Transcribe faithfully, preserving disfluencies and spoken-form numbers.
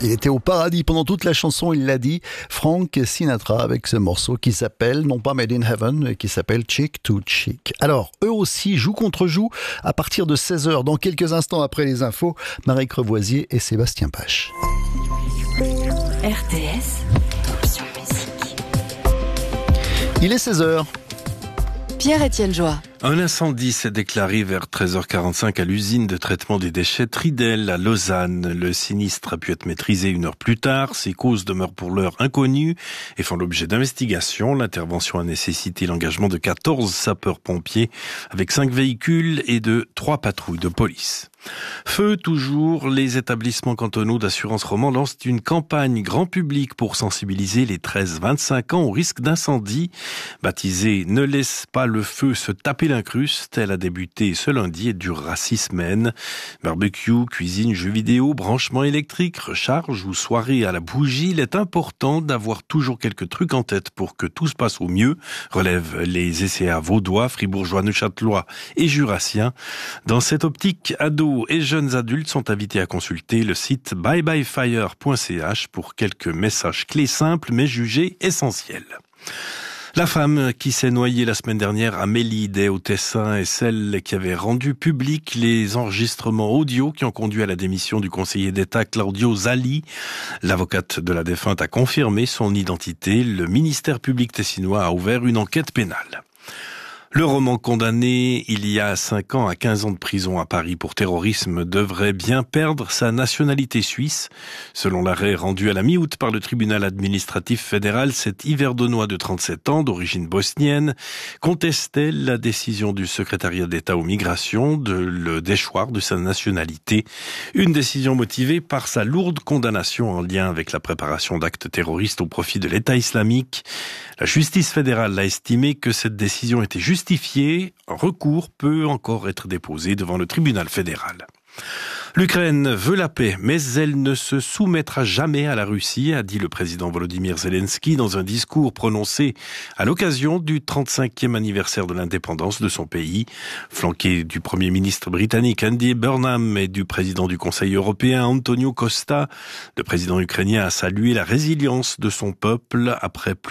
Il était au paradis pendant toute la chanson, il l'a dit, Frank Sinatra, avec ce morceau qui s'appelle, non pas Made in Heaven, mais qui s'appelle Cheek to Cheek. Alors, eux aussi, joue contre joue, à partir de seize heures, dans quelques instants après les infos, Marie Crevoisier et Sébastien Pache. R T S, option musique. Il est seize heures. Pierre-Étienne Joie. Un incendie s'est déclaré vers treize heures quarante-cinq à l'usine de traitement des déchets Tridel à Lausanne. Le sinistre a pu être maîtrisé une heure plus tard. Ses causes demeurent pour l'heure inconnues et font l'objet d'investigations. L'intervention a nécessité l'engagement de quatorze sapeurs-pompiers avec cinq véhicules et de trois patrouilles de police. Feu toujours, les établissements cantonaux d'assurance Roman lancent une campagne grand public pour sensibiliser les treize vingt-cinq ans au risque d'incendie. Baptisée « Ne laisse pas le feu se taper l'incruste », elle a débuté ce lundi et durera six semaines. Barbecue, cuisine, jeux vidéo, branchement électrique, recharge ou soirée à la bougie, il est important d'avoir toujours quelques trucs en tête pour que tout se passe au mieux, relèvent les essais à vaudois, fribourgeois, neuchâtelois et jurassiens. Dans cette optique, ados et jeunes adultes sont invités à consulter le site bye bye fire point c h pour quelques messages clés simples mais jugés essentiels. La femme qui s'est noyée la semaine dernière à Mélide au Tessin est celle qui avait rendu public les enregistrements audio qui ont conduit à la démission du conseiller d'État Claudio Zali. L'avocate de la défunte a confirmé son identité. Le ministère public tessinois a ouvert une enquête pénale. Le roman condamné il y a cinq ans à quinze ans de prison à Paris pour terrorisme devrait bien perdre sa nationalité suisse. Selon l'arrêt rendu à la mi-août par le tribunal administratif fédéral, cet Yverdonnois de trente-sept ans, d'origine bosnienne, contestait la décision du secrétariat d'État aux migrations de le déchoir de sa nationalité. Une décision motivée par sa lourde condamnation en lien avec la préparation d'actes terroristes au profit de l'État islamique. La justice fédérale a estimé que cette décision était justifiée. Un recours peut encore être déposé devant le tribunal fédéral. L'Ukraine veut la paix, mais elle ne se soumettra jamais à la Russie, a dit le président Volodymyr Zelensky dans un discours prononcé à l'occasion du trente-cinquième anniversaire de l'indépendance de son pays. Flanqué du premier ministre britannique Andy Burnham et du président du Conseil européen Antonio Costa, le président ukrainien a salué la résilience de son peuple après